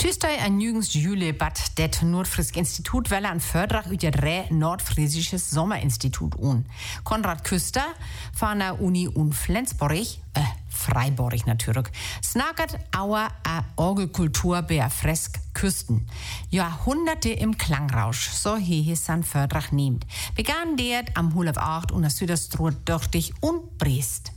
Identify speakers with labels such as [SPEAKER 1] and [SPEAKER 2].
[SPEAKER 1] Tüstei ein jüngst Jule Bad det Nordfrisk Institut welle an Fördrach ut der Nordfriesisches Sommerinstitut un. Konrad Küster von der Uni Flensburg, Freiburg natürlich, snakert auer a Orgelkultur bei Fresk Küsten. Jahrhunderte im Klangrausch, so hieß san Fördrach nehmt. Begann der am 8 und das Süderstroh durch dich und Brest.